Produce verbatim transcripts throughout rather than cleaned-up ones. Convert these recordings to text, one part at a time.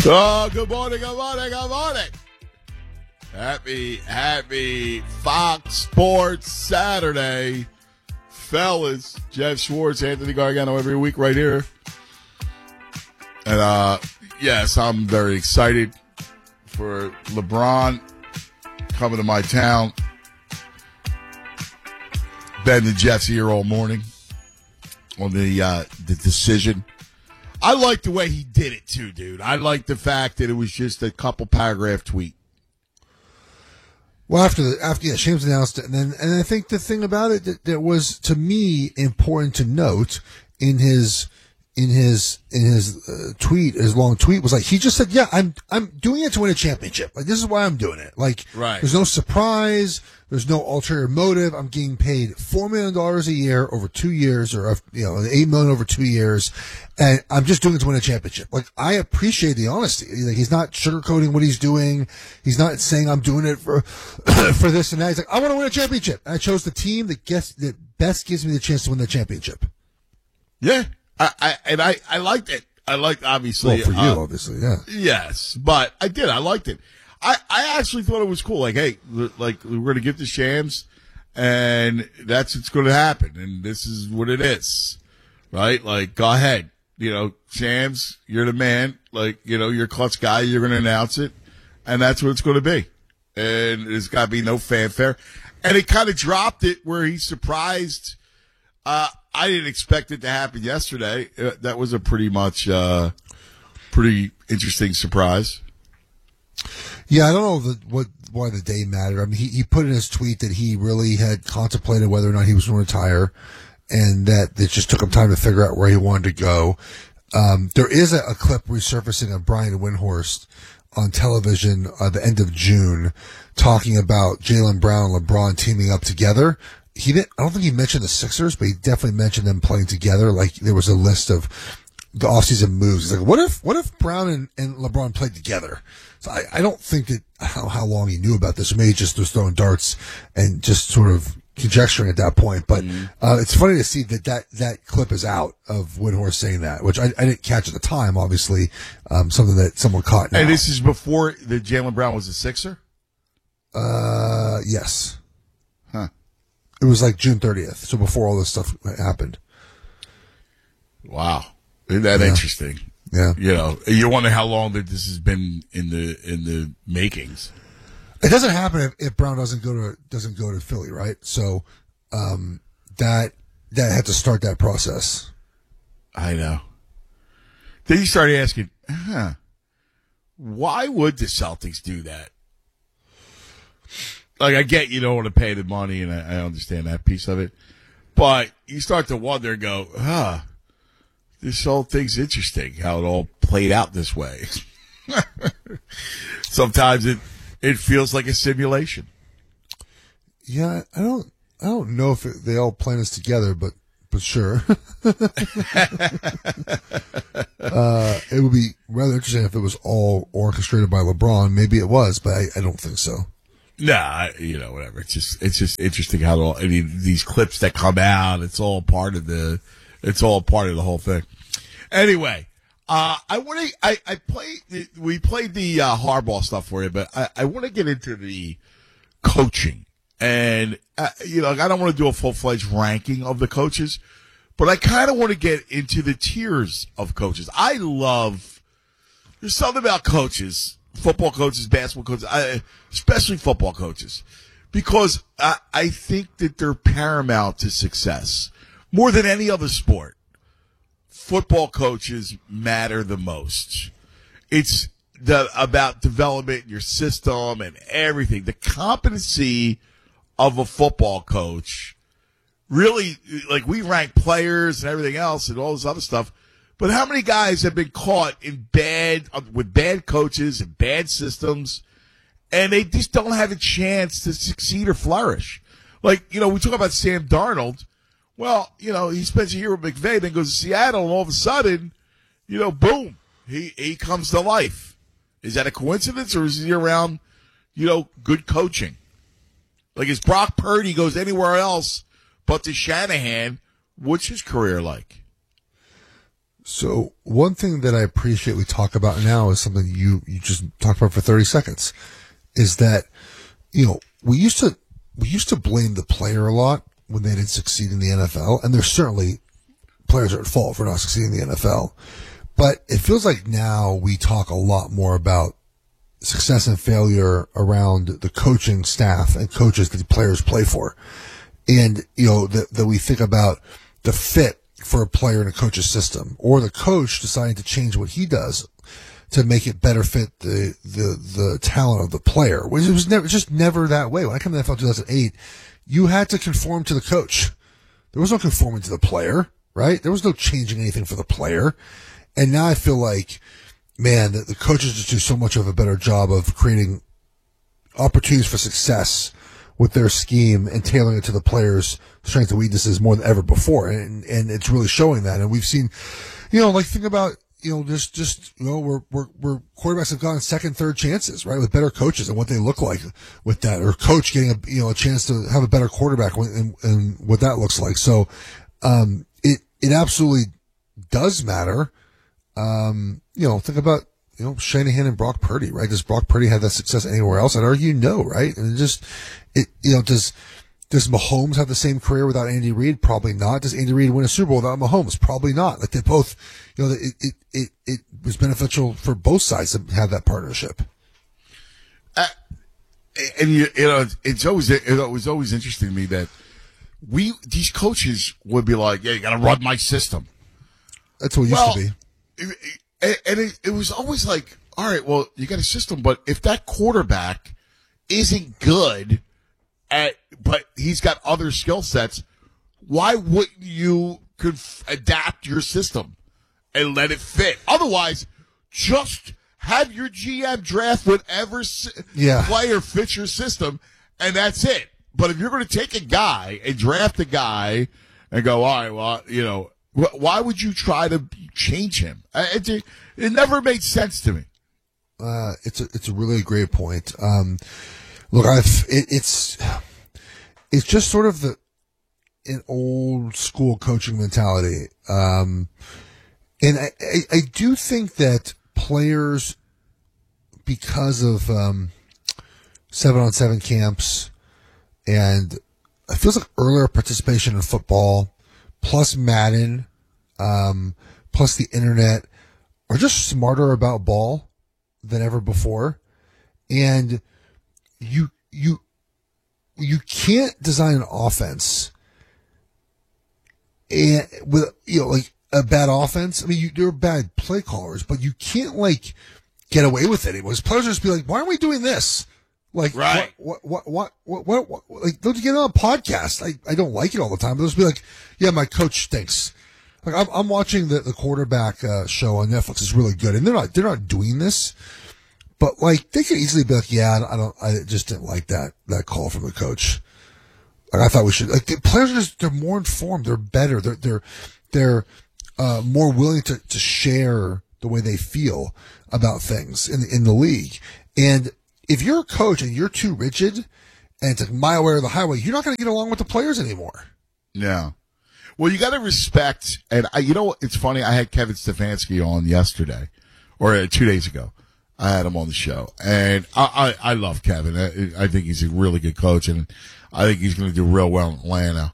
Oh, good morning, good morning, good morning. Happy, happy Fox Sports Saturday. Fellas, Jeff Schwartz, Anthony Gargano every week right here. And, uh, yes, I'm very excited for LeBron coming to my town. Ben and Jeff's here all morning on the, uh, the decision. I like the way he did it, too, dude. I like the fact that it was just a couple paragraph tweet. Well, after the, after yeah, Shams announced it, and then and I think the thing about it that, that was to me important to note in his in his in his uh, tweet, his long tweet was like he just said, "Yeah, I'm I'm doing it to win a championship. Like this is why I'm doing it. Like right. There's no surprise, there's no ulterior motive. I'm getting paid four million dollars a year over two years, or you know, eight million over two years, and I'm just doing it to win a championship. Like I appreciate the honesty. Like he's not sugarcoating what he's doing. He's not saying I'm doing it for for this and that. He's like, I want to win a championship. I chose the team that gets that best gives me the chance to win the championship. Yeah. I, I and I, I liked it. I liked obviously well, for you, uh, obviously, yeah. Yes, but I did. I liked it. I, I actually thought it was cool. Like, hey, like we're going to give the Shams, and that's what's going to happen, and this is what it is, right? Like, go ahead, you know, Shams, you're the man. Like, you know, you're a clutch guy. You're going to announce it, and that's what it's going to be. And there's got to be no fanfare. And he kind of dropped it where he surprised. Uh, I didn't expect it to happen yesterday. Uh, that was a pretty much, uh, pretty interesting surprise. Yeah, I don't know the, what why the day mattered. I mean, he, he put in his tweet that he really had contemplated whether or not he was going to retire, and that it just took him time to figure out where he wanted to go. Um, there is a, a clip resurfacing of Brian Windhorst on television at uh, the end of June talking about Jaylen Brown and LeBron teaming up together. He didn't, I don't think he mentioned the Sixers, but he definitely mentioned them playing together. Like there was a list of the offseason moves. He's like, what if, what if Brown and, and LeBron played together? So I, I don't think that how, how long he knew about this. Maybe he just was throwing darts and just sort of conjecturing at that point. But, mm-hmm. uh, it's funny to see that that, that clip is out of Windhorst saying that, which I, I didn't catch at the time, obviously, um, something that someone caught now. And this is before the Jaylen Brown was a Sixer? Uh, yes. Huh. It was like June thirtieth, so before all this stuff happened. Wow. Isn't that yeah. interesting? Yeah. You know, you wonder how long that this has been in the in the makings. It doesn't happen if, if Brown doesn't go to doesn't go to Philly, right? So um, that that had to start that process. I know. Then you start asking, huh, why would the Celtics do that? Like, I get you don't want to pay the money, and I, I understand that piece of it. But you start to wonder and go, huh, this whole thing's interesting, how it all played out this way. Sometimes it it feels like a simulation. Yeah, I don't I don't know if it, they all plan this together, but but sure. uh, it would be rather interesting if it was all orchestrated by LeBron. Maybe it was, but I, I don't think so. Nah, you know, whatever. It's just, it's just interesting how it all, I mean, these clips that come out, it's all part of the, it's all part of the whole thing. Anyway, uh, I want to, I, I played, we played the, uh, hardball stuff for you, but I, I want to get into the coaching. And, uh, you know, I don't want to do a full-fledged ranking of the coaches, but I kind of want to get into the tiers of coaches. I love, there's something about coaches. Football coaches, basketball coaches, I, especially football coaches, because I, I think that they're paramount to success more than any other sport. Football coaches matter the most. It's the, about development in your system and everything. The competency of a football coach really, like we rank players and everything else and all this other stuff. But how many guys have been caught in bad, with bad coaches and bad systems, and they just don't have a chance to succeed or flourish? Like, you know, we talk about Sam Darnold. Well, you know, he spends a year with McVay, then goes to Seattle, and all of a sudden, you know, boom, he, he comes to life. Is that a coincidence, or is he around, you know, good coaching? Like, as Brock Purdy goes anywhere else but to Shanahan, what's his career like? So one thing that I appreciate we talk about now is something you, you just talked about for thirty seconds is that, you know, we used to, we used to blame the player a lot when they didn't succeed in the N F L. And there's certainly players are at fault for not succeeding in the N F L. But it feels like now we talk a lot more about success and failure around the coaching staff and coaches that the players play for. And, you know, that, that we think about the fit for a player in a coach's system, or the coach deciding to change what he does to make it better fit the, the, the talent of the player. Which it was never, just never that way. When I came to the N F L in two thousand eight, you had to conform to the coach. There was no conforming to the player, right? There was no changing anything for the player. And now I feel like, man, the, the coaches just do so much of a better job of creating opportunities for success with their scheme and tailoring it to the players' strengths and weaknesses more than ever before. And, and it's really showing that. And we've seen, you know, like think about, you know, just, just, you know, we're, we're, we're quarterbacks have gotten second, third chances, right? With better coaches and what they look like with that, or coach getting a, you know, a chance to have a better quarterback and, and what that looks like. So, um, it, it absolutely does matter. Um, you know, think about, you know, Shanahan and Brock Purdy, right? Does Brock Purdy have that success anywhere else? I'd argue no, right? And it just, it, you know, does, does Mahomes have the same career without Andy Reid? Probably not. Does Andy Reid win a Super Bowl without Mahomes? Probably not. Like they both, you know, it, it, it, it was beneficial for both sides to have that partnership. Uh, and you, you know, it's always, it was always interesting to me that we, these coaches would be like, yeah, you got to run my system. That's what it used well, to be. It, and it, it was always like, all right, well, you got a system, but if that quarterback isn't good at, but he's got other skill sets, why wouldn't you conf- adapt your system and let it fit? Otherwise, just have your G M draft whatever si- yeah. player fits your system, and that's it. But if you're going to take a guy and draft a guy and go, all right, well, you know, why would you try to change him? It, it, it never made sense to me. Uh, it's a, it's a really great point. Um, look, I've, it, it's, it's just sort of the, an old school coaching mentality. Um, and I, I, I do think that players, because of, um, seven on seven camps and it feels like earlier participation in football, plus Madden, um, plus the internet, are just smarter about ball than ever before. And you, you, you can't design an offense and with, you know, like a bad offense. I mean, you, they're bad play callers, but you can't like get away with it anymore. Players just be like, why aren't we doing this? Like, right. what, what, what, what, what, what, what like, don't you get on a podcast? I, I don't like it all the time, but they'll just be like, yeah, my coach stinks. Like, I'm, I'm watching the, the quarterback, uh, show on Netflix. It's really good. And they're not, they're not doing this, but like, they could easily be like, yeah, I don't, I just didn't like that, that call from the coach. Like, I thought we should, like, the players are just, they're more informed. They're better. They're, they're, they're, uh, more willing to, to share the way they feel about things in, in the league. And, if you're a coach and you're too rigid and it's like my way or the highway, you're not going to get along with the players anymore. Yeah. Well, you got to respect, and I, you know, it's funny. I had Kevin Stefanski on yesterday or uh, two days ago. I had him on the show, and I, I, I love Kevin. I, I think he's a really good coach, and I think he's going to do real well in Atlanta.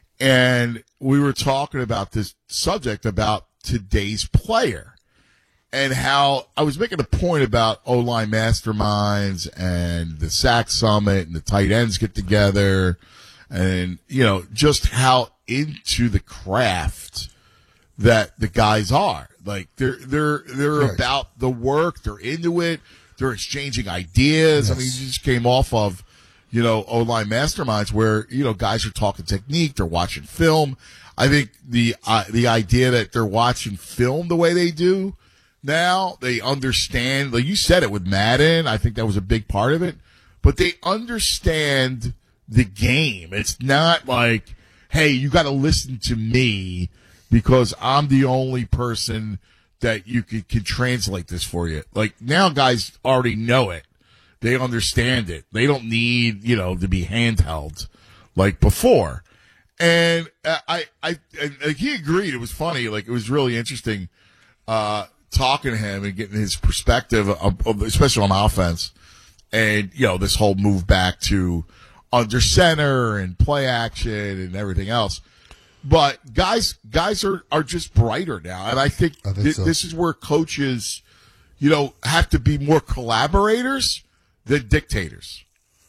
And we were talking about this subject about today's player. And how I was making a point about O-line masterminds and the sack summit and the tight ends get together and, you know, just how into the craft that the guys are. Like they're, they're, they're right. about the work. They're into it. They're exchanging ideas. Yes. I mean, you just came off of, you know, O-line masterminds where, you know, guys are talking technique. They're watching film. I think the, uh, the idea that they're watching film the way they do, now they understand, like you said it with Madden, I think that was a big part of it, but they understand the game. It's not like, hey, you got to listen to me because I'm the only person that you could, can translate this for you. Like now guys already know it. They understand it. They don't need, you know, to be handheld like before. And uh, I, I, and, like, he agreed. It was funny. Like, it was really interesting, uh, talking to him and getting his perspective, of, of, especially on offense. And, you know, this whole move back to under center and play action and everything else. But guys, guys are, are just brighter now. And I think, I think th- so. this is where coaches, you know, have to be more collaborators than dictators.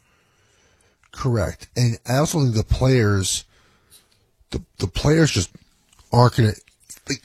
Correct. And I also think the players, the the players just aren't going to, like,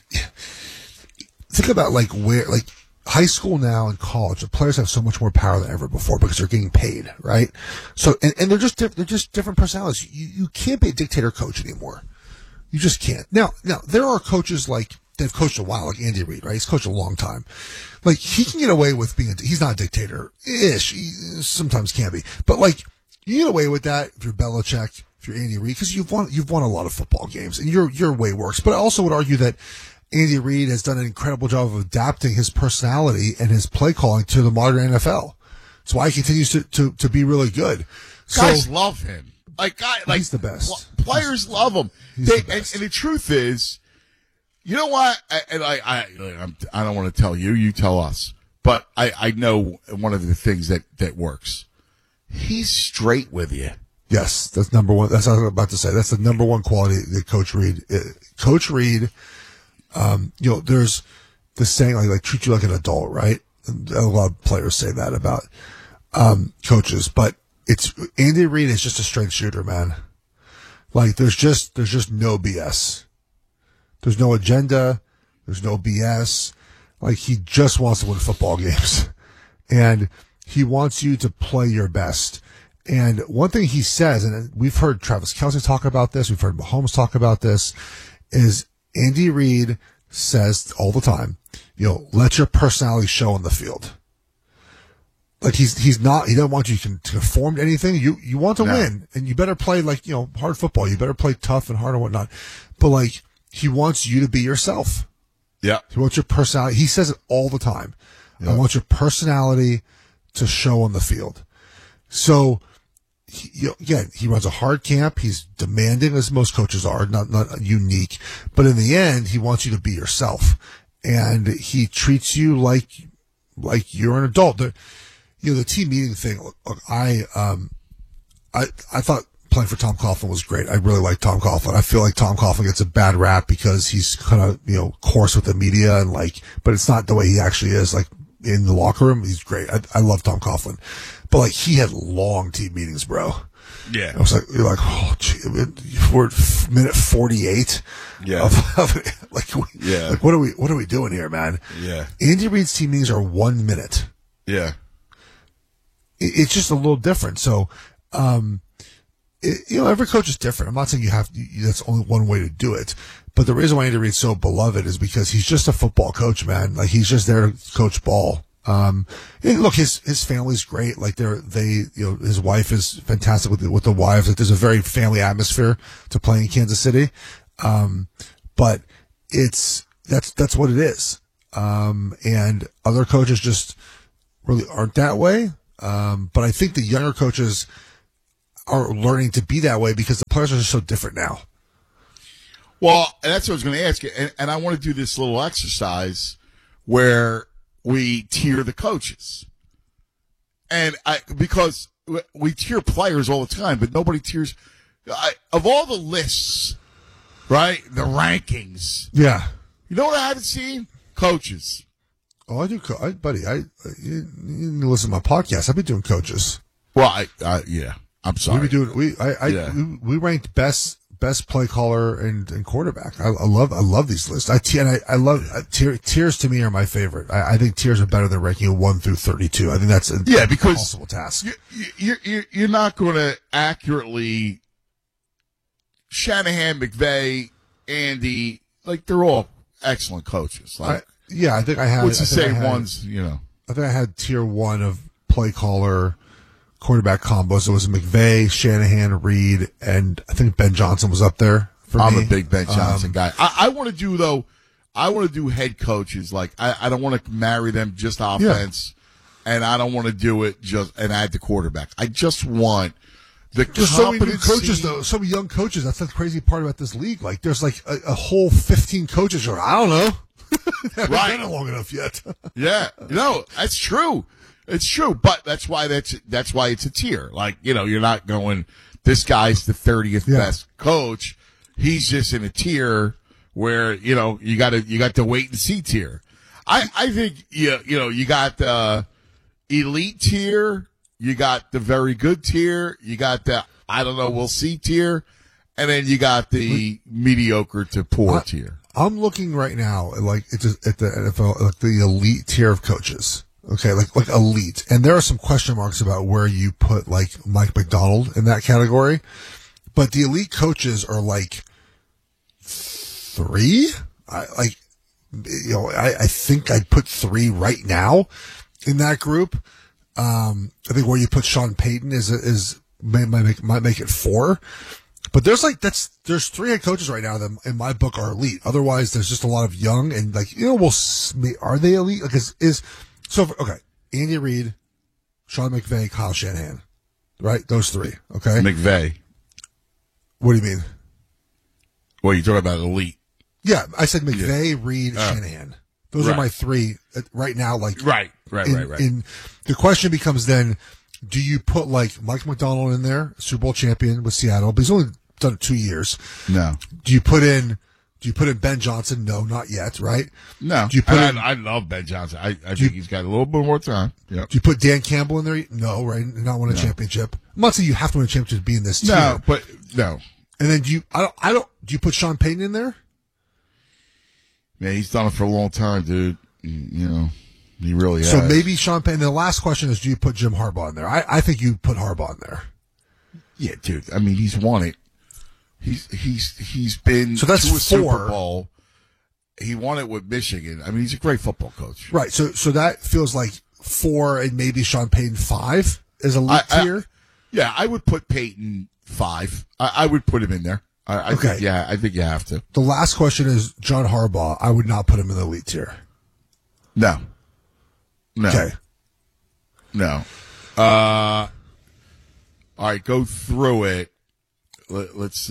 think about like where, like high school now and college, the players have so much more power than ever before because they're getting paid, right? So, and, and they're just, diff- they're just different personalities. You, you can't be a dictator coach anymore. You just can't. Now, now there are coaches like, they've coached a while, like Andy Reid, right? He's coached a long time. Like, he can get away with being a, he's not a dictator-ish. He sometimes can be. But like, you get away with that if you're Belichick, if you're Andy Reid, because you've won, you've won a lot of football games and your, your way works. But I also would argue that Andy Reid has done an incredible job of adapting his personality and his play calling to the modern N F L. That's why he continues to, to, to be really good. So, Guys love him. Like, guy, like he's the best. pl- players he's, love him. He's They, the best. And, and the truth is, you know what? I, and I, I, I'm, I don't want to tell you. You tell us. But I, I know one of the things that, that works. He's straight with you. Yes, that's number one. That's what I was about to say. That's the number one quality that Coach Reid. Uh, Coach Reid, um, you know, there's the saying like, like treat you like an adult, right? And a lot of players say that about um, coaches, but it's Andy Reid is just a straight shooter, man. Like there's just there's just no B S. There's no agenda. There's no B S. Like he just wants to win football games, and he wants you to play your best. And one thing he says, and we've heard Travis Kelce talk about this, we've heard Mahomes talk about this, is Andy Reid says all the time, you know, let your personality show on the field. Like he's he's not he doesn't want you to conform to anything. You you want to No. win, and you better play like you know hard football. You better play tough and hard and whatnot. But like he wants you to be yourself. Yeah. He wants your personality. He says it all the time. Yeah. I want your personality to show on the field. So, he, you know, again, he runs a hard camp. He's demanding, as most coaches are, not not unique. But in the end, he wants you to be yourself, and he treats you like like you're an adult. The, you know, the team meeting thing. Look, I um, I I thought playing for Tom Coughlin was great. I really like Tom Coughlin. I feel like Tom Coughlin gets a bad rap because he's kind of, you know, coarse with the media and like, but it's not the way he actually is. Like in the locker room, he's great. I, I love Tom Coughlin, but like he had long team meetings, bro. Yeah. I was like, you're like, oh, gee, we're at minute forty-eight. Yeah. Of, of, like, we, Yeah. like, what are we, what are we doing here, man? Yeah. Andy Reid's team meetings are one minute. Yeah. It, it's just a little different. So, um, It, you know, every coach is different. I'm not saying you have you, that's only one way to do it, but the reason why Andy Reid's so beloved is because he's just a football coach, man. Like he's just there to coach ball. Um, and look, his his family's great. Like they're they, you know, his wife is fantastic with the, with the wives. Like there's a very family atmosphere to playing in Kansas City. Um, but it's that's that's what it is. Um, and other coaches just really aren't that way. Um, but I think the younger coaches are learning to be that way because the players are just so different now. Well, and that's what I was going to ask you. And, and I want to do this little exercise where we tier the coaches. And I, because we tier players all the time, but nobody tiers, I, of all the lists, right? The rankings. Yeah. You know what I haven't seen? Coaches. Oh, I do, co- I, buddy. I you, you need to listen to my podcast. I've been doing coaches. Well, I, I yeah. I'm sorry. We be doing. We I, I Yeah. we, we ranked best best play caller and, and quarterback. I, I love I love these lists. I and I, I love uh, tier, tiers. To me are my favorite. I, I think tiers are better than ranking one through thirty-two. I think that's a Yeah, because impossible task. You, you, you, you're not going to accurately Shanahan, McVay, Andy, like they're all excellent coaches. Like, I, yeah, I think I had. what's I the think I same had- ones? You know. I think I had tier one of play caller, quarterback combos. It was McVay, Shanahan, Reed, and I think Ben Johnson was up there for I'm me. a big Ben Johnson Um, guy. I, I want to do though. I want to do head coaches. Like I, I don't want to marry them just offense, and I don't want to do it just and add the quarterback. I just want The There's so many new competency- coaches, though. So many young coaches. That's the crazy part about this league. Like, there's like a, a whole fifteen coaches. Or I don't know. Haven't Right. been it long enough yet. Yeah, no, that's true. It's true, but that's why that's that's why it's a tier. Like, you know, you're not going, this guy's the thirtieth Yeah. best coach. He's just in a tier where, you know, you got to you got to wait and see tier. I I think you you know you got the elite tier, you got the very good tier, you got the I don't know we'll see tier, and then you got the mediocre to poor I- tier. I'm looking right now at like it's just at the N F L, like the elite tier of coaches. Okay, like like elite, and there are some question marks about where you put like Mike McDonald in that category. But the elite coaches are like three. I like, you know, I, I think I'd put three right now in that group. Um, I think where you put Sean Payton is is may, might make might make it four. But there's like that's there's three head coaches right now that in my book are elite. Otherwise, there's just a lot of young and like you know we'll s- are they elite? Like is, is so okay? Andy Reid, Sean McVay, Kyle Shanahan, right? Those three. Okay. McVay. What do you mean? Well, you're talking about elite. Yeah, I said McVay, Reid, Uh, Shanahan. Those right. are my three uh, right now. Like Right, right, in, right, right. in the question becomes then, do you put like Mike McDonald in there, Super Bowl champion with Seattle, but he's only done it two years. No. Do you put in? Do you put in Ben Johnson? No, not yet. Right? No. Do you put And in? I, I love Ben Johnson. I, I you- think he's got a little bit more time. Yep. Do you put Dan Campbell in there? No, right? Not win a championship. I'm not saying you have to win a championship to be in this tier. No, but no. And then do you? I don't. I don't. Do you put Sean Payton in there? Man, he's done it for a long time, dude. You know, he really has. So maybe Sean Payton. The last question is, do you put Jim Harbaugh in there? I, I think you put Harbaugh in there. Yeah, dude. I mean, he's won it. He's he's he's been So that's to a four. Super Bowl. He won it with Michigan. I mean, he's a great football coach. Right. So so that feels like four and maybe Sean Payton five is a elite I- I- tier. Yeah, I would put Peyton five. I, I would put him in there. I, I Okay. think, yeah, I think you have to. The last question is John Harbaugh. I would not put him in the elite tier. No. No. Okay. No. Uh, all right, go through it. Let, let's.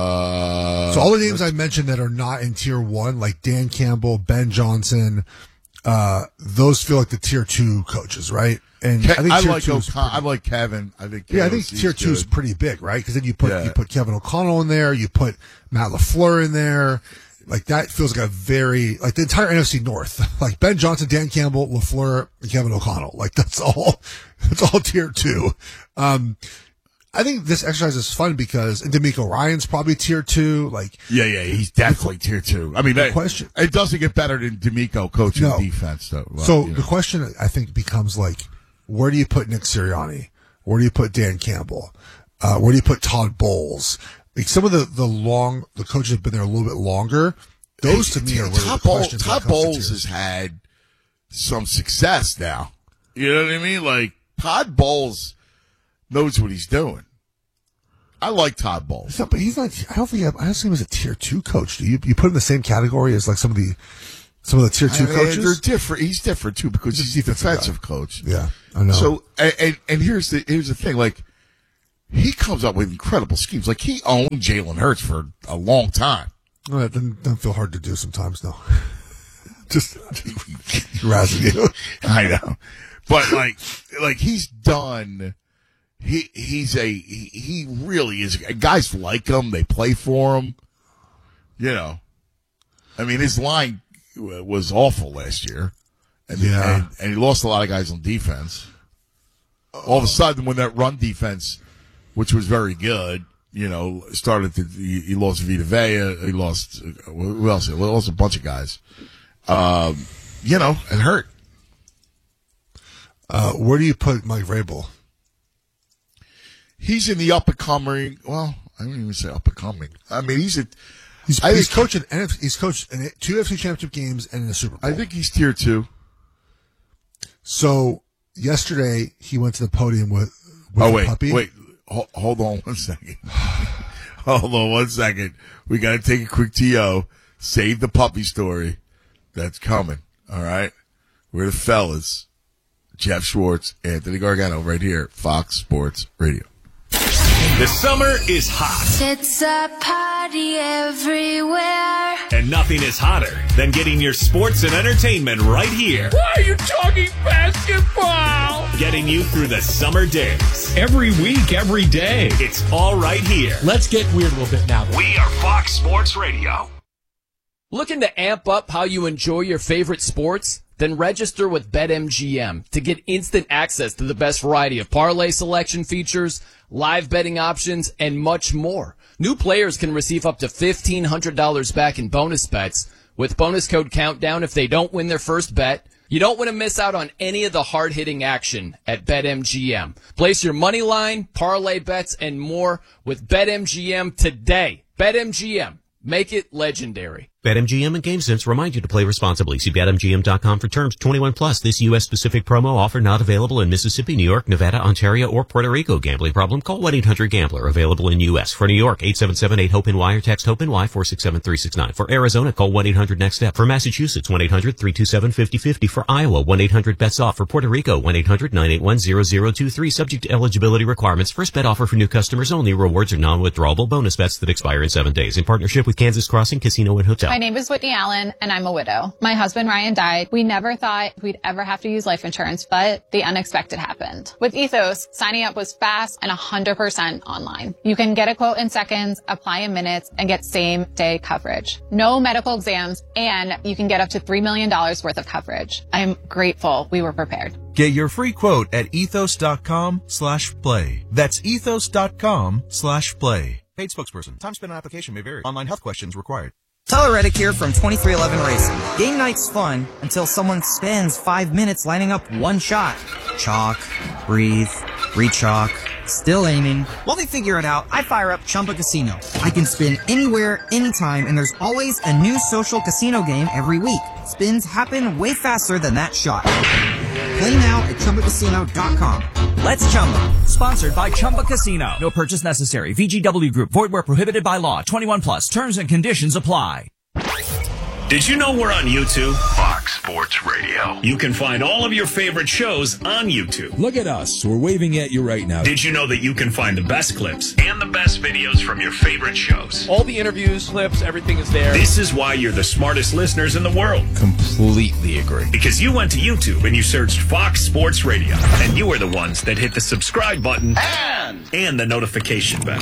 Uh, So all the names I mentioned that are not in tier one, like Dan Campbell, Ben Johnson, uh, those feel like the tier two coaches, right? And Ke- I think I tier like two is O'Con- pretty- I like Kevin. I think yeah, I think K O C 's tier two is good. pretty big, right? Because then you put Yeah. you put Kevin O'Connell in there, you put Matt LaFleur in there. Like that feels like a very like the entire N F C North, like Ben Johnson, Dan Campbell, LaFleur, and Kevin O'Connell. Like that's all. That's all tier two. Um, I think this exercise is fun because and D'Amico Ryan's probably tier two. Like Yeah, yeah, he's definitely tier two. I mean, that, question- it doesn't get better than D'Amico coaching No. defense, though. Well, So you know. the question I think becomes like, where do you put Nick Sirianni? Where do you put Dan Campbell? Uh, where do you put Todd Bowles? Like some of the, the long, the coaches have been there a little bit longer. Those to me are really Todd the Bowles, questions. when it Todd comes to Bowles tiers. has had some success now. You know what I mean? Like Todd Bowles knows what he's doing. I like Todd Bowles. He's not- but he's not, I don't think, I don't see him as a tier two coach. Do you, you put him in the same category as like some of the, some of the tier two I mean, coaches? They're different. He's different too because He's a he's a defensive defensive coach. Yeah, I know. So and, and and here's the here's the thing. Like he comes up with incredible schemes. Like he owned Jalen Hurts for a long time. Well, that doesn't, doesn't feel hard to do sometimes, though. just, just razzing you. I know, but like like he's done. He he's a he, he really is. Guys like him. They play for him. You know, I mean his line was awful last year, and Yeah. and, and he lost a lot of guys on defense. All of a sudden, when that run defense, which was very good, you know, started to he, he lost Vita Vea, he lost uh, who else? He lost a bunch of guys. Um, you know, it hurt. Uh, where do you put Mike Vrabel? He's in the up and coming. Well, I don't even say up and coming. I mean, he's a. He's, I he's think- coaching. N F C He's coached in two N F C Championship games and in a Super Bowl. I think he's tier two. So yesterday he went to the podium with, with Oh the wait, puppy. wait, hold, hold on one second. Hold on one second. We got to take a quick T O. Save the puppy story. That's coming. All right, we're the fellas. Jeff Schwartz, Anthony Gargano, right here, Fox Sports Radio. The summer is hot. It's a party everywhere. And nothing is hotter than getting your sports and entertainment right here. Why are you talking basketball? Getting you through the summer days. Every week, every day. It's all right here. Let's get weird a little bit now. We are Fox Sports Radio. Looking to amp up how you enjoy your favorite sports? Then register with BetMGM to get instant access to the best variety of parlay selection features, live betting options, and much more. New players can receive up to fifteen hundred dollars back in bonus bets with bonus code Countdown if they don't win their first bet. You don't want to miss out on any of the hard-hitting action at BetMGM. Place your money line, parlay bets, and more with BetMGM today. BetMGM. Make it legendary. BetMGM and GameSense remind you to play responsibly. See Bet M G M dot com for terms. twenty-one plus. This U S specific promo offer not available in Mississippi, New York, Nevada, Ontario, or Puerto Rico. Gambling problem? Call one eight hundred gambler. Available in U S For New York, eight seven seven eight hope N Y or text HOPE-NY four six seven three six nine. For Arizona, call one eight hundred next step. For Massachusetts, one eight hundred three two seven five zero five zero. For Iowa, one eight hundred bets off. For Puerto Rico, one eight hundred nine eight one zero zero two three. Subject to eligibility requirements. First bet offer for new customers only. Rewards are non-withdrawable bonus bets that expire in seven days. In partnership with Kansas Crossing Casino and Hotel. My name is Whitney Allen, and I'm a widow. My husband Ryan died. We never thought we'd ever have to use life insurance, but the unexpected happened. With Ethos, signing up was fast and one hundred percent online. You can get a quote in seconds, apply in minutes, and get same-day coverage. No medical exams, and you can get up to three million dollars worth of coverage. I'm grateful we were prepared. Get your free quote at ethos.com slash play. That's ethos.com slash play. Paid spokesperson. Time spent on application may vary. Online health questions required. Tyler Reddick here from twenty-three eleven Racing. Game night's fun until someone spends five minutes lining up one shot. Chalk, breathe, re-chalk, still aiming. While they figure it out, I fire up Chumba Casino. I can spin anywhere, anytime, and there's always a new social casino game every week. Spins happen way faster than that shot. Play now at Chumba Casino dot com. Let's Chumba. Sponsored by Chumba Casino. No purchase necessary. V G W Group. Void where prohibited by law. twenty-one plus. Terms and conditions apply. Did you know we're on YouTube? Fox Sports Radio. You can find all of your favorite shows on YouTube. Look at us. We're waving at you right now. Did you know that you can find the best clips and the best videos from your favorite shows? All the interviews, clips, everything is there. This is why you're the smartest listeners in the world. Completely agree. Because you went to YouTube and you searched Fox Sports Radio. And you are the ones that hit the subscribe button and, and the notification bell.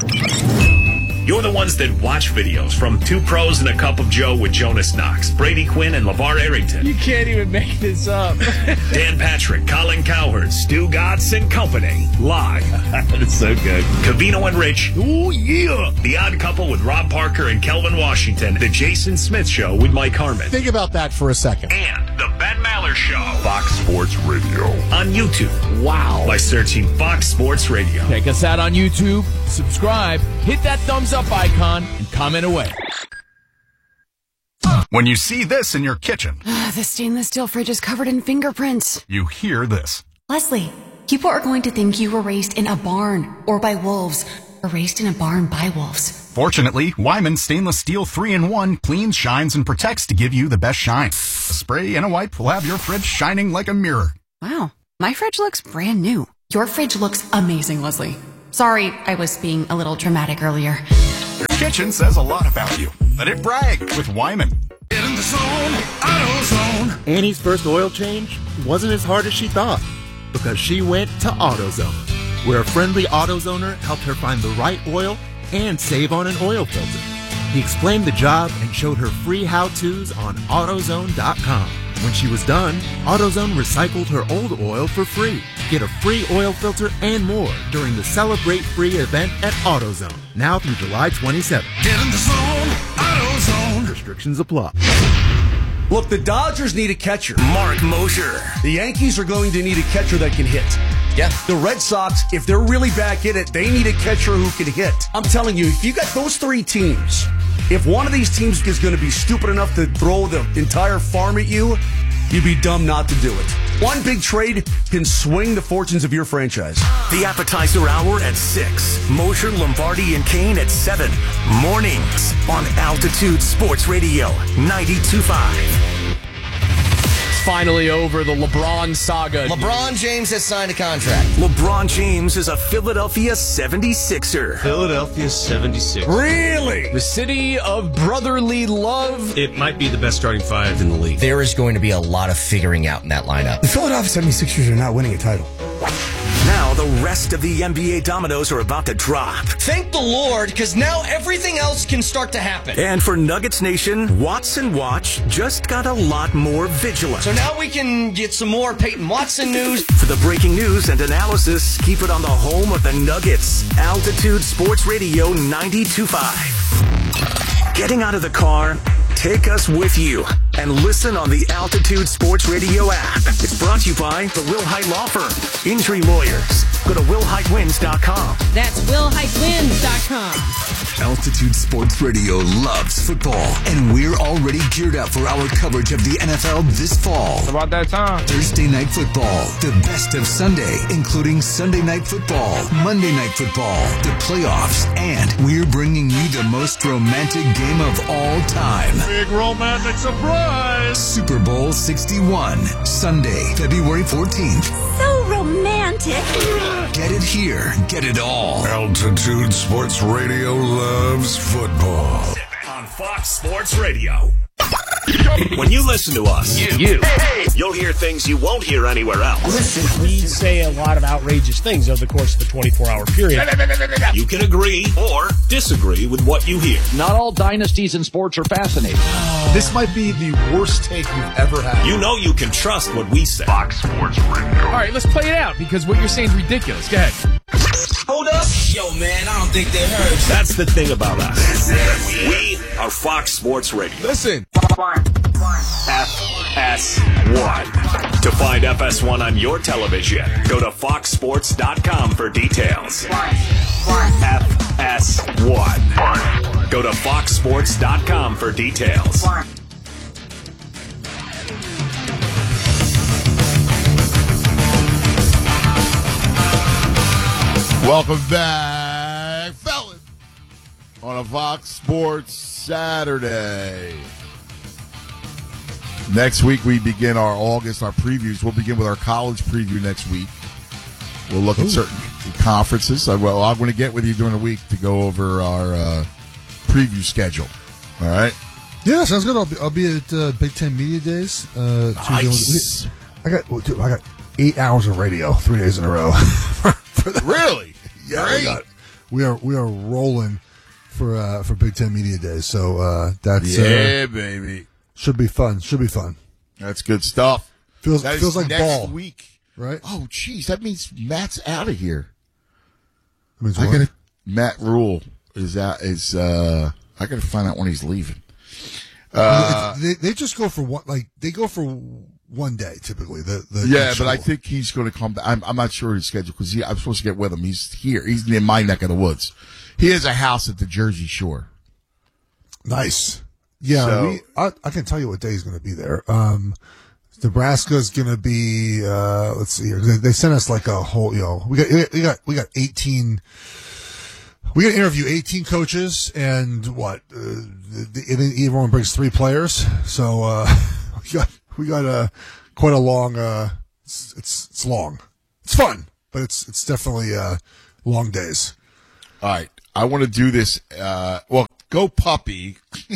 You're the ones that watch videos from Two Pros and a Cup of Joe with Jonas Knox, Brady Quinn, and LeVar Arrington. You can't even make this up. Dan Patrick, Colin Cowherd, Stu Gatz and Company. Live. It's so good. Cavino and Rich. Oh, yeah. The Odd Couple with Rob Parker and Kelvin Washington. The Jason Smith Show with Mike Harmon. Think about that for a second. And The Ben Maller Show. Fox Sports Radio. On YouTube. Wow. By searching Fox Sports Radio. Check us out on YouTube. Subscribe. Hit that thumbs up icon and comment away. When you see this in your kitchen, The stainless steel fridge is covered in fingerprints. you hear this. Leslie, people are going to think you were raised in a barn or by wolves, or raised in a barn by wolves. Fortunately, Wyman Stainless Steel three in one cleans, shines, and protects to give you the best shine. A spray and a wipe will have your fridge shining like a mirror. Wow, my fridge looks brand new. Your fridge looks amazing, Leslie. Sorry, I was being a little dramatic earlier. Your kitchen says a lot about you. Let it brag with Wyman. Get in the zone, AutoZone. Annie's first oil change wasn't as hard as she thought because she went to AutoZone, where a friendly AutoZoner helped her find the right oil and save on an oil filter. He explained the job and showed her free how-tos on AutoZone dot com. When she was done, AutoZone recycled her old oil for free. Get a free oil filter and more during the Celebrate Free event at AutoZone, now through July twenty-seventh. Get in the zone, AutoZone. Restrictions apply. Look, the Dodgers need a catcher. Mark Mosher. The Yankees are going to need a catcher that can hit. Yeah. The Red Sox, if they're really back in it, they need a catcher who can hit. I'm telling you, if you got those three teams, if one of these teams is going to be stupid enough to throw the entire farm at you, you'd be dumb not to do it. One big trade can swing the fortunes of your franchise. The Appetizer Hour at six. Mosher, Lombardi, and Kane at seven. Mornings on Altitude Sports Radio ninety-two point five. finally over, the LeBron saga. LeBron James has signed a contract. LeBron James is a Philadelphia seventy-sixer. Philadelphia seventy-six. Really? The city of brotherly love. It might be the best starting five in the league. There is going to be a lot of figuring out in that lineup. The Philadelphia seventy-sixers are not winning a title. Now the rest of the N B A dominoes are about to drop. Thank the Lord, because now everything else can start to happen. And for Nuggets Nation, Watson Watch just got a lot more vigilant. So now we can get some more Peyton Watson news. For the breaking news and analysis, keep it on the home of the Nuggets. Altitude Sports Radio ninety-two point five. Getting out of the car? Take us with you and listen on the Altitude Sports Radio app. It's brought to you by the Will Height Law Firm. Injury lawyers. Go to will height wins dot com. That's will height wins dot com. Altitude Sports Radio loves football, and we're already geared up for our coverage of the N F L this fall. It's about that time. Thursday Night Football, the best of Sunday, including Sunday Night Football, Monday Night Football, the playoffs, and we're bringing you the most romantic game of all time. Big romantic surprise! Super Bowl sixty-one, Sunday, February fourteenth. So romantic. Get it here, get it all. Altitude Sports Radio loves football. On Fox Sports Radio. When you listen to us, you, you hey, hey. you'll hear things you won't hear anywhere else. Listen, we say a lot of outrageous things over the course of the twenty-four hour period. You can agree or disagree with what you hear. Not all dynasties in sports are fascinating. This might be the worst take you've ever had. You know you can trust what we say. Fox Sports Radio. All right, let's play it out because what you're saying is ridiculous. Go ahead. Hold up. Yo, man, I don't think they heard. That's the thing about us. We are Fox Sports Radio. Listen. F S one. To find F S one on your television, go to fox sports dot com for details. F S one. Go to fox sports dot com for details. Welcome back, fellas, on a Fox Sports Saturday. Next week, we begin our August, our previews. We'll begin with our college preview next week. We'll look Ooh. at certain conferences. I, well, I'm going to get with you during the week to go over our uh, preview schedule. All right? Yeah, sounds good. I'll be, I'll be at uh, Big Ten Media Days. Uh, nice. I got, dude, I got eight hours of radio three days in a row. Really? Yeah, we, got, we are we are rolling for uh, for Big Ten Media Days. So uh, that's yeah, uh, baby. Should be fun. Should be fun. That's good stuff. Feels that feels like next ball week, right? Oh, geez, that means Matt's out of here. That means I what? gotta, Matt Rule is out. Is uh, I got to find out when he's leaving. Uh, they, they just go for one. Like they go for one day typically. The, the yeah, but I think he's going to come back. I'm, I'm not sure his schedule because I'm supposed to get with him. He's here. He's in my neck of the woods. He has a house at the Jersey Shore. Nice. Yeah, so, we, I, I can tell you what day he's going to be there. Um, Nebraska's going to be. Uh, let's see here. They, they sent us like a whole. You know, we got we got we got eighteen. We got to interview eighteen coaches and what? Uh, the, the, everyone brings three players, so uh, we got we got a quite a long. Uh, it's, it's it's long. It's fun, but it's it's definitely uh, long days. All right, I want to do this. Uh, well, go puppy,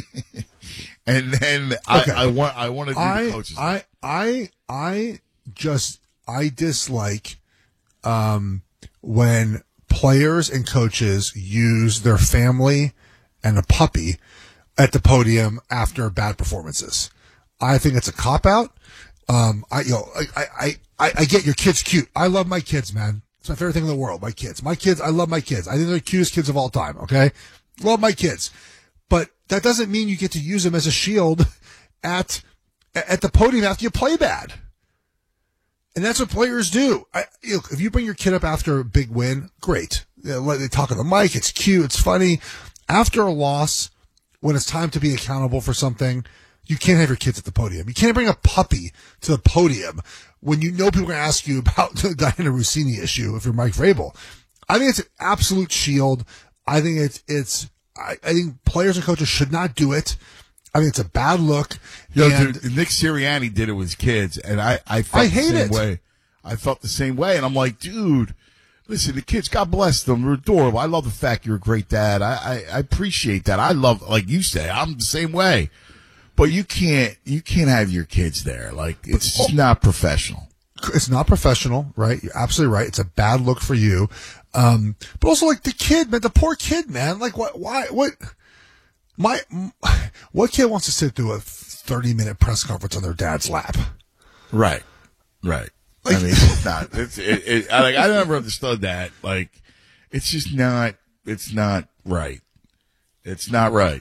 and then Okay. I, I want I want to do I, the coaches. I I I just I dislike um, when players and coaches use their family and a puppy at the podium after bad performances. I think it's a cop out. Um, I you know I, I I I get your kids cute. I love my kids, man. It's my favorite thing in the world. My kids, my kids. I love my kids. I think they're the cutest kids of all time. Okay, love my kids, but that doesn't mean you get to use them as a shield at at the podium after you play bad. And that's what players do. I, you know, if you bring your kid up after a big win, great. You know, let they talk on the mic. It's cute. It's funny. After a loss, when it's time to be accountable for something, you can't have your kids at the podium. You can't bring a puppy to the podium when you know people are going to ask you about the Diana Rossini issue if you're Mike Vrabel. I think it's an absolute shield. I think it's, it's, I, I think players and coaches should not do it. I mean, it's a bad look. Yo, and dude, Nick Sirianni did it with his kids, and I, I felt I the hate same it. way. I felt the same way, and I'm like, dude, listen, the kids, God bless them, they're adorable. I love the fact you're a great dad. I, I, I appreciate that. I love, like you say, I'm the same way. But you can't, you can't have your kids there. Like, it's just not professional. It's not professional, right? You're absolutely right. It's a bad look for you. Um, but also, like, the kid, man, the poor kid, man. Like, what, why, what, my, what kid wants to sit through a thirty minute press conference on their dad's lap? Right. Right. Like, I mean, it's not, it's, it, it, I, like, I never understood that. Like, it's just not, it's not right. It's not right.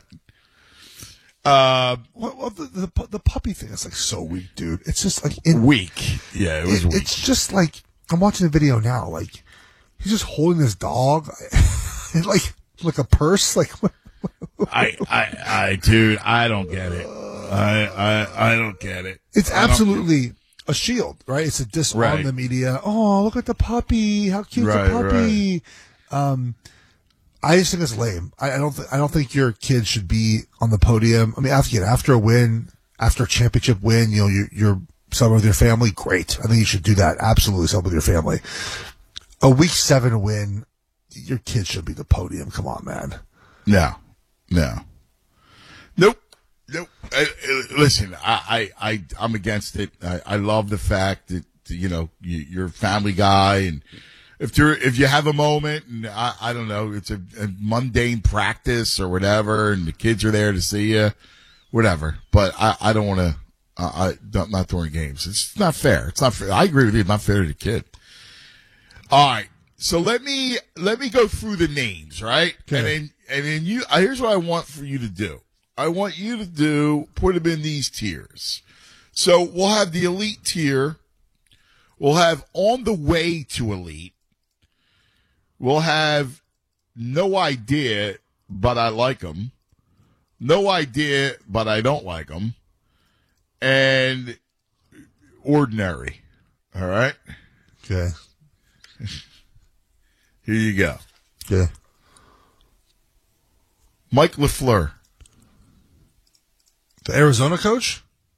Uh, well, well the, the the puppy thing is like so weak, dude. It's just like in, weak. Yeah, it was it, weak. It's just like I'm watching the video now. Like he's just holding this dog, like like a purse. Like I, I, I, dude, I don't get it. I, I, I don't get it. It's I absolutely a shield, right? It's a disarm Right. the media. Oh, look at the puppy! How cute's Right, the puppy? Um, I just think it's lame. I, I don't. Th- I don't think your kid should be on the podium. I mean, after after a win, after a championship win, you know, you're, you're celebrating with your family. Great. I think you should do that. Absolutely, celebrate with your family. A week seven win, your kid should be the podium. Come on, man. No, no, nope, nope. I, I, listen, I, I, I, I'm against it. I, I love the fact that you know you, you're a family guy and. If you if you have a moment, and I, I don't know, it's a, a mundane practice or whatever, and the kids are there to see you, whatever. But I, I don't want to. Uh, I not, not during games. It's not fair. It's not fair. I agree with you. It's not fair to the kid. All right. So let me let me go through the names, right? Okay. And then and then you. uh, Here's what I want for you to do. I want you to do put them in these tiers. So we'll have the elite tier. We'll have on the way to elite. We'll have no idea, but I like them. No idea, but I don't like them. And ordinary. All right? Okay. Here you go. Okay. Mike LaFleur. The Arizona coach?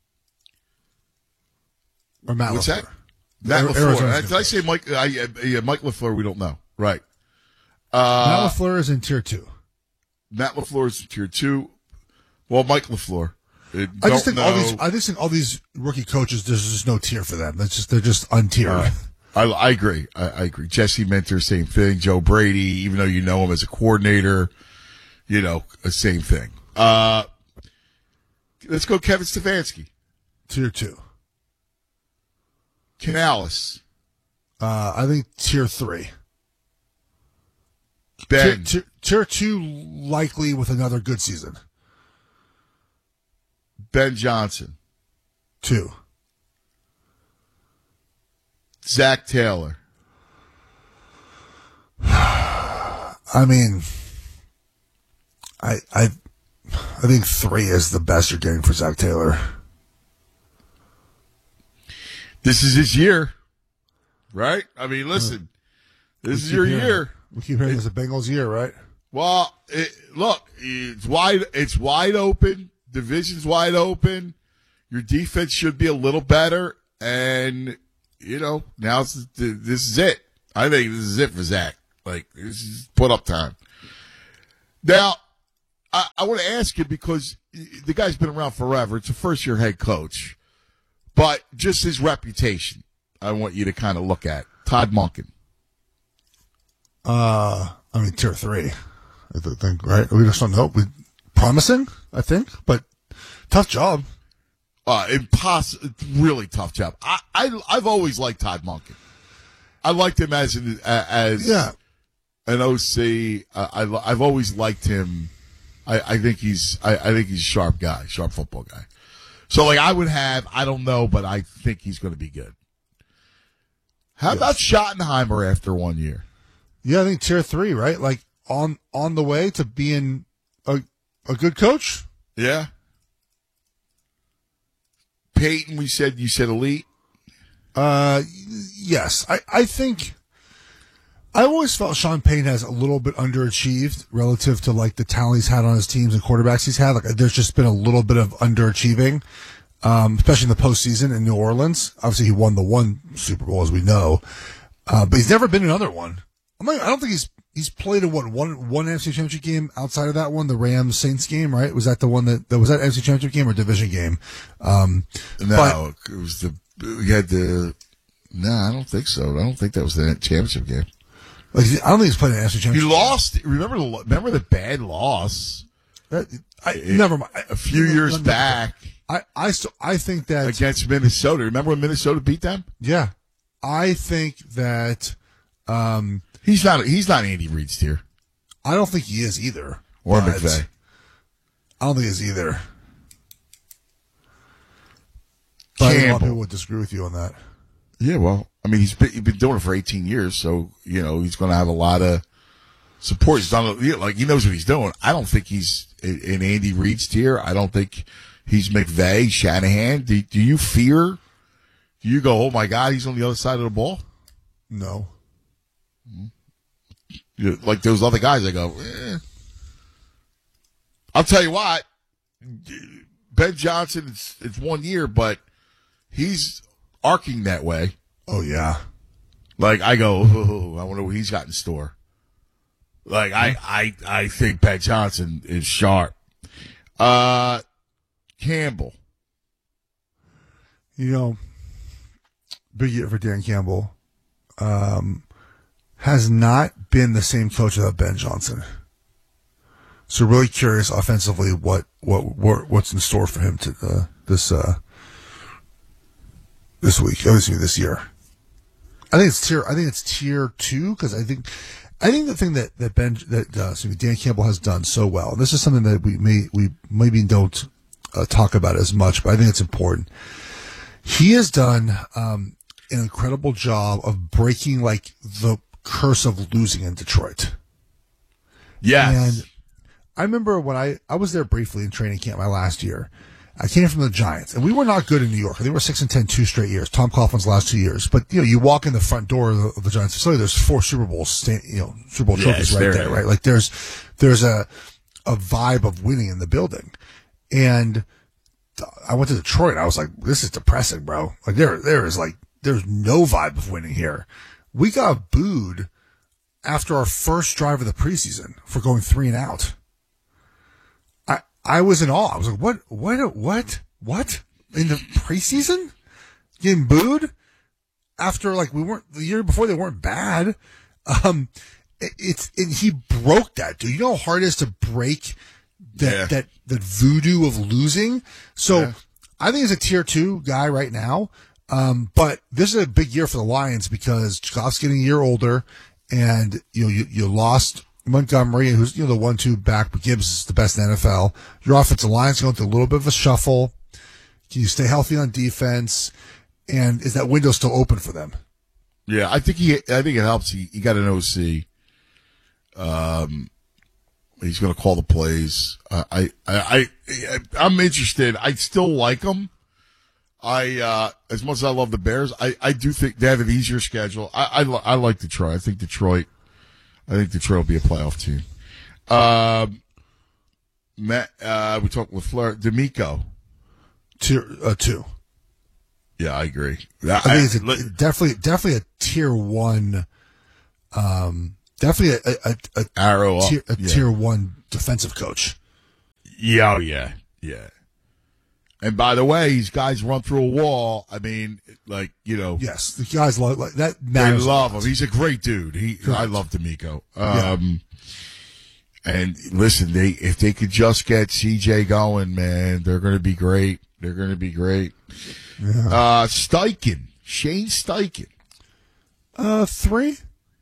Or Matt What's LaFleur? that? Matt Ari- LaFleur. Arizona's Did I say Mike? I, uh, yeah, Mike LaFleur, we don't know. Right. Uh, Matt LaFleur is in tier two. Matt LaFleur is in tier two. Well, Mike LaFleur. Uh, I just think don't all know. these. I just think all these rookie coaches. There's just no tier for them. That's just they're just untiered. Uh, I, I agree. I, I agree. Jesse Minter, same thing. Joe Brady, even though you know him as a coordinator, you know, same thing. Uh, let's go Kevin Stefanski. Tier two. Canales. Uh, I think tier three. Ben. Tier, tier, tier two, likely with another good season. Ben Johnson. Two. Zach Taylor. I mean, I I I think three is the best you're getting for Zach Taylor. This is his year, right? I mean, listen, this is your hearing, year. We keep hearing this is the Bengals' year, right? Well, it, look, it's wide. It's wide open. Division's wide open. Your defense should be a little better, and you know now it's, this is it. I think this is it for Zach. Like this is put up time. Now, I, I want to ask you because the guy's been around forever. It's a first year head coach, but just his reputation, I want you to kind of look at Todd Monken. Uh, I mean, tier three, I think, right? We just don't know. We, promising, I think, but tough job. Uh, impossible, really tough job. I, I, I've always liked Todd Monken. I liked him as an, as yeah. an O C. Uh, I, I've always liked him. I, I think he's, I, I think he's a sharp guy, sharp football guy. So like I would have, I don't know, but I think he's going to be good. How yes. about Schottenheimer after one year? Yeah, I think tier three, right? Like on on the way to being a a good coach. Yeah. Peyton, we said you said elite. Uh, yes, I I think I always felt Sean Payton has a little bit underachieved relative to like the talent he's had on his teams and quarterbacks he's had. Like there's just been a little bit of underachieving, um, especially in the postseason in New Orleans. Obviously, he won the one Super Bowl, as we know, uh, but he's never been in another one. I'm like, I don't think he's he's played in what one one N F C Championship game outside of that one, the Rams Saints game, right? Was that the one that, that was that N F C Championship game or division game? Um, no, but, it was the we had the. No, I don't think so. I don't think that was the championship game. Like, I don't think he's played an N F C Championship. He lost. Remember the remember the bad loss? That, I, it, never mind. A few years back. I I still, I think that against Minnesota. Remember when Minnesota beat them? Yeah, I think that um, he's not he's not Andy Reid's tier. I don't think he is either. Or McVay. I don't think he is either. But I think a lot of people would disagree with you on that. Yeah, well, I mean, he's been, he's been doing it for eighteen years, so, you know, he's going to have a lot of support. He's done, like, he knows what he's doing. I don't think he's in Andy Reid's tier. I don't think he's McVay, Shanahan. Do, do you fear? Do you go, oh, my God, he's on the other side of the ball? No. You, like those other guys, I go, eh. I'll tell you what, Ben Johnson, it's, it's one year, but he's arcing that way. Oh, yeah. Like, I go, oh, I wonder what he's got in store. Like, I, I, I think Ben Johnson is sharp. Uh, Campbell. You know, big year for Dan Campbell. Um, has not been the same coach without Ben Johnson. So really curious offensively what, what, what what's in store for him to, uh, this, uh, this week, obviously this year. I think it's tier. I think it's tier two because I think, I think the thing that that Ben that uh, excuse me, Dan Campbell has done so well. And this is something that we may we maybe don't uh, talk about as much, but I think it's important. He has done um, an incredible job of breaking like the curse of losing in Detroit. Yes. And I remember when I I was there briefly in training camp my last year. I came from the Giants, and we were not good in New York. I think we were six and ten two straight years. Tom Coughlin's last two years, but you know, you walk in the front door of the, of the Giants facility. There's four Super Bowl, sta- you know, Super Bowl trophies yeah, right there, right? Like there's there's a a vibe of winning in the building, and I went to Detroit. And I was like, this is depressing, bro. Like there there is like there's no vibe of winning here. We got booed after our first drive of the preseason for going three and out. I was in awe. I was like, what, what, what, what? In the preseason? Getting booed? After, like, we weren't, the year before they weren't bad. Um, it, it's, and he broke that, dude. You know how hard it is to break that, yeah. that, that voodoo of losing? So, yeah. I think he's a tier two guy right now. Um, but this is a big year for the Lions because Goff's getting a year older and, you know, you, you lost Montgomery, who's, you know, the one two back, but Gibbs is the best in the N F L. Your offensive line's going through a little bit of a shuffle. Can you stay healthy on defense? And is that window still open for them? Yeah, I think he. I think it helps. He, he got an O C. Um, he's going to call the plays. Uh, I, I, I, I'm interested. I still like him. I, uh, as much as I love the Bears, I, I do think they have an easier schedule. I, I, I like Detroit. I think Detroit. I think Detroit will be a playoff team. Um, Matt, uh, we talked with Fleur. D'Amico. Tier, uh, two. Yeah, I agree. I, I think it's a, definitely, definitely a tier one, um, definitely a, a, a, Arrow tier, a yeah. tier one defensive coach. Yeah, oh, yeah, yeah. And by the way, these guys run through a wall. I mean, like, you know. Yes, the guys love like that. They love him. He's a great dude. He, Correct. I love D'Amico. Um, yeah. And listen, they if they could just get C J going, man, they're going to be great. They're going to be great. Yeah. Uh, Steichen, Shane Steichen. Uh, three.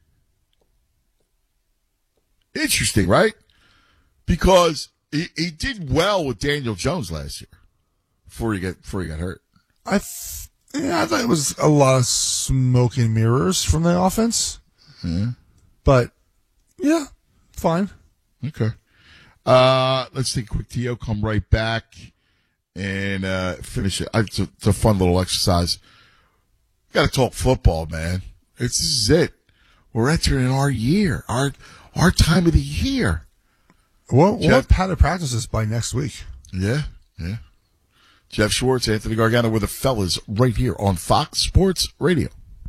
Interesting, right? Because he, he did well with Daniel Jones last year. Before he got before he got hurt, I th- yeah, I thought it was a lot of smoke and mirrors from the offense. Yeah. But yeah, fine. Okay. Uh, let's take a quick T O. Come right back and uh, finish it. It's a, it's a fun little exercise. Got to talk football, man. It's, this is it. We're entering our year, our our time of the year. Well, we'll Jeff- have padded practices by next week. Yeah, yeah. Jeff Schwartz, Anthony Gargano with the fellas right here on Fox Sports Radio.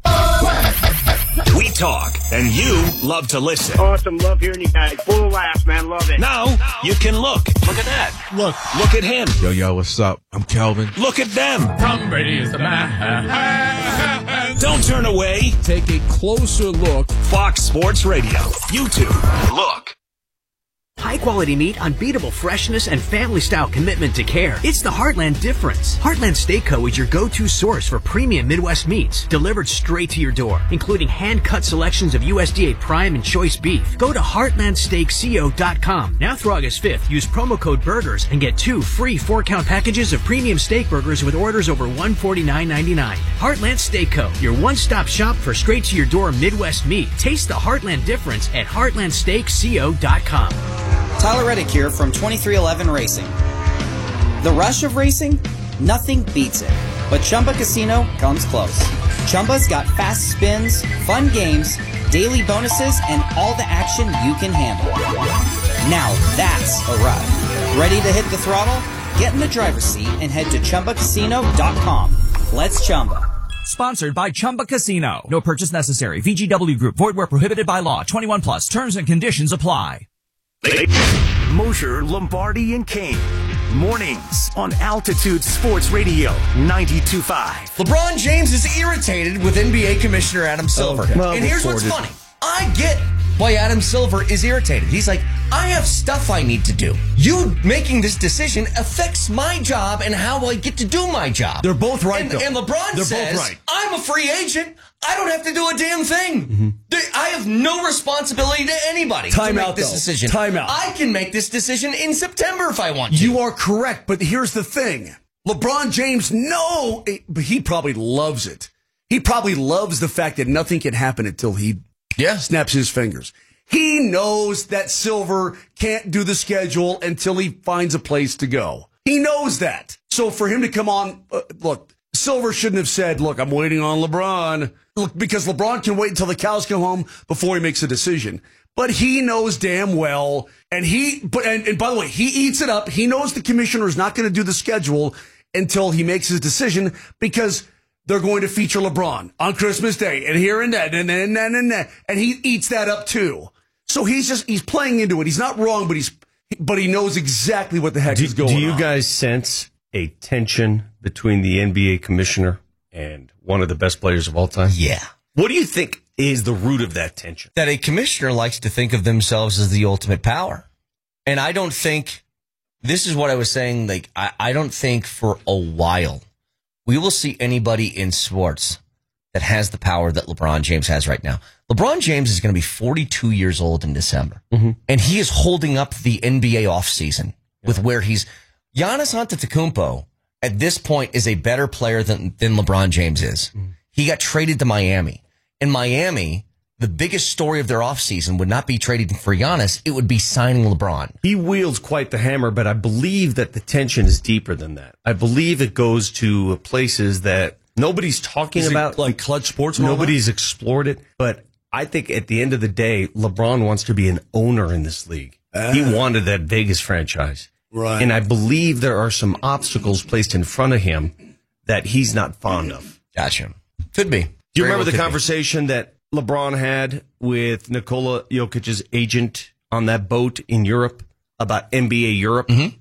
We talk, and you love to listen. Awesome. Love hearing you guys. Full of laughs, man. Love it. Now, you can look. Look at that. Look. Look at him. Yo, yo, what's up? I'm Kelvin. Look at them. Tom Brady is the man. Don't turn away. Take a closer look. Fox Sports Radio. YouTube. Look. High quality meat, unbeatable freshness, and family style commitment to care. It's the Heartland difference. Heartland Steak Co. is your go-to source for premium Midwest meats, delivered straight to your door, including hand-cut selections of U S D A prime and choice beef. Go to heartland steak co dot com. Now through August fifth, use promo code BURGERS and get two free four-count packages of premium steak burgers with orders over one hundred forty-nine ninety-nine. Heartland Steak Co., your one-stop shop for straight-to-your-door Midwest meat. Taste the Heartland difference at heartland steak co dot com. Tyler Reddick here from twenty-three eleven Racing. The rush of racing? Nothing beats it. But Chumba Casino comes close. Chumba's got fast spins, fun games, daily bonuses, and all the action you can handle. Now that's a ride. Ready to hit the throttle? Get in the driver's seat and head to chumba casino dot com. Let's Chumba. Sponsored by Chumba Casino. No purchase necessary. V G W Group. Void where prohibited by law. twenty-one plus. Terms and conditions apply. Mosher, Lombardi, and Kane. Mornings on Altitude Sports Radio ninety-two point five. LeBron James is irritated with N B A Commissioner Adam Silver. Okay. Well, and here's what's reported. funny. I get why Adam Silver is irritated. He's like, I have stuff I need to do. You making this decision affects my job and how I get to do my job. They're both right, and, though. and LeBron They're says, both right. I'm a free agent. I don't have to do a damn thing. Mm-hmm. They- I have no responsibility to anybody Time to make out, this though. decision. Time out. I can make this decision in September if I want to. You are correct, but here's the thing. LeBron James, no, but he probably loves it. He probably loves the fact that nothing can happen until he yeah. snaps his fingers. He knows that Silver can't do the schedule until he finds a place to go. He knows that. So for him to come on, uh, look, Silver shouldn't have said, look, I'm waiting on LeBron. Look, because LeBron can wait until the cows come home before he makes a decision. But he knows damn well, and he, but and, and by the way, he eats it up. He knows the commissioner is not going to do the schedule until he makes his decision because they're going to feature LeBron on Christmas Day and here and that and and and and, and, and he eats that up too. So he's just he's playing into it. He's not wrong, but he's but he knows exactly what the heck do, is going on. Do you guys sense a tension between the N B A commissioner and one of the best players of all time? Yeah. What do you think is the root of that tension? That a commissioner likes to think of themselves as the ultimate power. And I don't think, this is what I was saying, like, I, I don't think for a while we will see anybody in sports that has the power that LeBron James has right now. LeBron James is going to be forty-two years old in December. Mm-hmm. And he is holding up the N B A offseason yeah. with where he's, Giannis Antetokounmpo at this point is a better player than, than LeBron James is. Mm-hmm. He got traded to Miami. In Miami, the biggest story of their offseason would not be trading for Giannis. It would be signing LeBron. He wields quite the hammer, but I believe that the tension is deeper than that. I believe it goes to places that nobody's talking is about. Like Clutch Sports? Nobody's explored it. But I think at the end of the day, LeBron wants to be an owner in this league. Uh, he wanted that Vegas franchise. Right. And I believe there are some obstacles placed in front of him that he's not fond of. Gotcha. Could be. Do you Very remember well the conversation be. that LeBron had with Nikola Jokic's agent on that boat in Europe about N B A Europe? Mm-hmm.